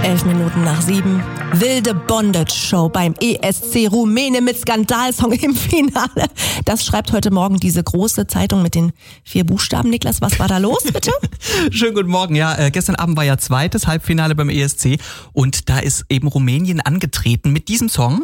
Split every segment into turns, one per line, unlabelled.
7:11. Wilde Bondage-Show beim ESC Rumäne mit Skandalsong im Finale. Das schreibt heute Morgen diese große Zeitung mit den 4 Buchstaben. Niklas, was war da los, bitte?
Schönen guten Morgen. Ja, gestern Abend war ja zweites Halbfinale beim ESC und da ist eben Rumänien angetreten mit diesem Song.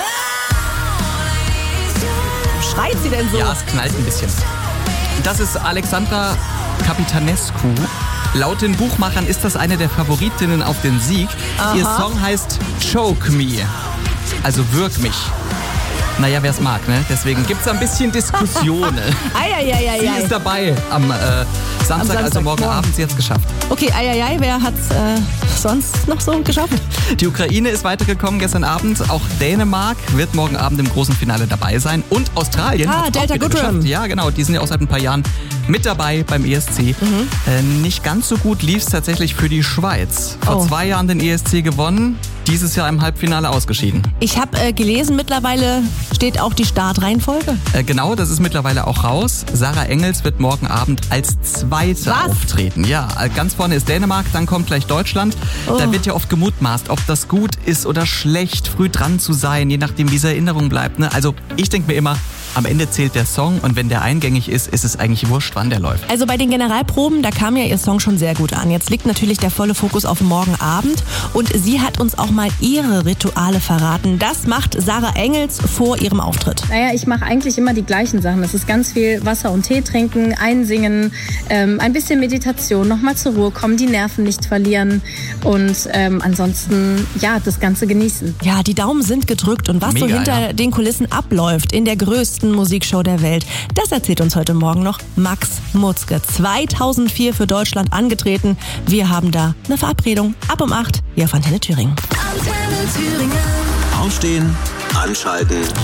Schreit sie denn so?
Ja, es knallt ein bisschen. Das ist Alexandra Capitanescu. Laut den Buchmachern ist das eine der Favoritinnen auf den Sieg.
Aha.
Ihr Song heißt Choke Me, also Würg mich. Naja, wer es mag, ne? Deswegen gibt's ein bisschen Diskussionen. Sie ist dabei am Samstag, also morgen Abend. Sie hat's geschafft.
Okay, wer hat's sonst noch so geschafft?
Die Ukraine ist weitergekommen gestern Abend. Auch Dänemark wird morgen Abend im großen Finale dabei sein. Und Australien hat's
Delta
auch wieder geschafft. Ja, genau. Die sind ja auch seit ein paar Jahren mit dabei beim ESC. Nicht ganz so gut lief's tatsächlich für die Schweiz. Vor 2 Jahren den ESC gewonnen. Dieses Jahr im Halbfinale ausgeschieden.
Ich habe gelesen, mittlerweile steht auch die Startreihenfolge.
Genau, das ist mittlerweile auch raus. Sarah Engels wird morgen Abend als Zweite auftreten. Ja, ganz vorne ist Dänemark, dann kommt gleich Deutschland. Da wird ja oft gemutmaßt, ob das gut ist oder schlecht, früh dran zu sein, je nachdem, wie es Erinnerung bleibt. Ne? Also ich denke mir immer, am Ende zählt der Song und wenn der eingängig ist, ist es eigentlich wurscht, wann der läuft.
Also bei den Generalproben, da kam ja ihr Song schon sehr gut an. Jetzt liegt natürlich der volle Fokus auf morgen Abend und sie hat uns auch mal ihre Rituale verraten. Das macht Sarah Engels vor ihrem Auftritt.
Naja, ich mache eigentlich immer die gleichen Sachen. Das ist ganz viel Wasser und Tee trinken, einsingen, ein bisschen Meditation, nochmal zur Ruhe kommen, die Nerven nicht verlieren und ansonsten, ja, das Ganze genießen.
Ja, die Daumen sind gedrückt und was so hinter den Kulissen abläuft in der größten Musikshow der Welt, das erzählt uns heute Morgen noch Max Mutzke. 2004 für Deutschland angetreten. Wir haben da eine Verabredung ab um 8 hier auf Antenne Thüringen.
Aufstehen, anschalten,